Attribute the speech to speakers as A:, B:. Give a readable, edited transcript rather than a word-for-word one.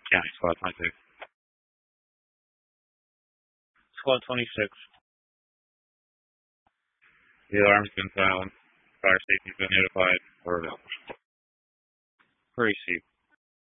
A: County Squad 26. Squad 26. The alarm's been silenced. Fire station's been notified. Or received.